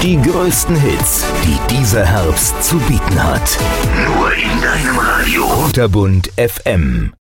Die größten Hits, die dieser Herbst zu bieten hat. Nur in deinem Radio. Unterbund FM.